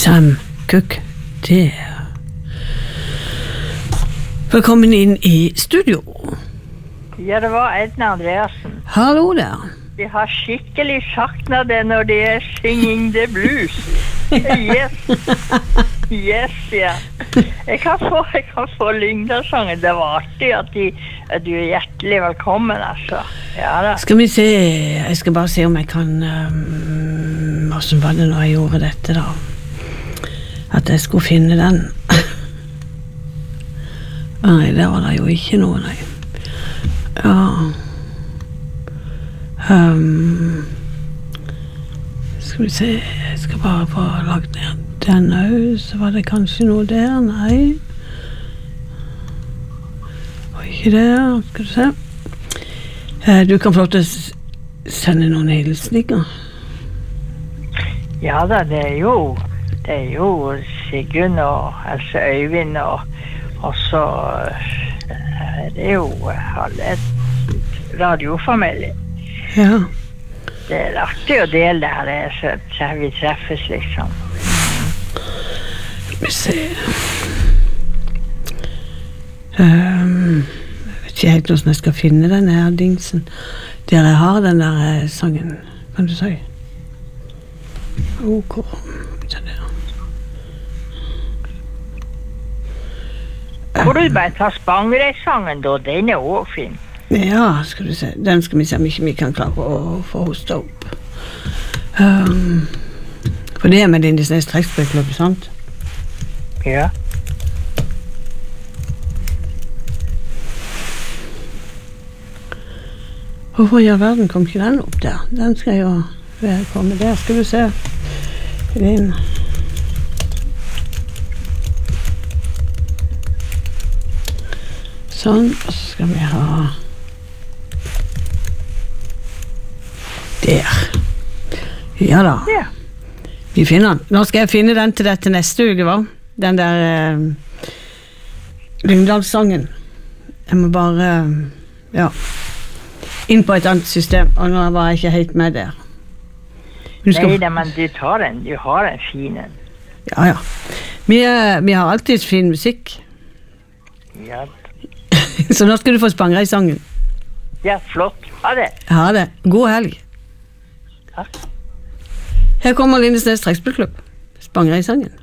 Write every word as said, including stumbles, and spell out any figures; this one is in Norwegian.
Sam Cooke der. Velkommen inn i studio. Ja, det var Edna Andreassen. Hallo der. De har skikkelig saknet det når de er singing the blues. Yes. Yes, ja. Jeg kan få, jeg kan få Lyngdalssangen. Det var artig at, de, at du er hjertelig velkommen, altså. Ja da. Skal vi se, jeg skal bare se om jeg kan, um, hvordan var det når jeg gjorde dette da? At jeg skulle finne den. Nei, der var det jo ikke noe, nei. Ja. Um, skal vi se, jeg skal bare få lagt ned den også, så var det kanskje noe der, nei. Og ikke der, skal du se. Uh, du kan få lov til å sende noen hilsninger. Ja da, det er jo, det er jo Sigrun og Else Øyvind og, og så uh, det er jo alle radiofamilie. Ja. Det er artig å dele det her, så, så vi treffes liksom. Skal vi se. Um, jeg vet ikke helt hvordan jeg skal finne den her dingsen. Der jeg har den der eh, sangen, kan du si? Ok. Se der. Hvor du bare ta Spangereid-sangen da, den er også fin. Ja, skal du se. Den skal vi se om ikke vi kan klare å få hoste opp. Um, for det er med Lindesnes trekkspillklubb, sant? Ja. Hvorfor i all verden kom ikke den opp der? Den skal jo være komme der, skal du se. Din. Sånn, og så skal vi ha der. Ja da. Ja. Vi finner den. Nå skal jeg finne den til dette neste uke, hva? Den der eh, Lyngdalssangen. Jeg må bare, eh, ja, inn på et annet system, og nå var jeg ikke helt med der. Skal... Nei, da, men du tar en, du har en fin en. Ja, ja. Vi, eh, vi har alltid fin musikk. Ja. Så nå skal du få Spangereid-sangen. Ja, flott. Ha det. Ha det. God helg. Takk. Her kommer Lindesnes trekkspillklubb. Spangereid-sangen.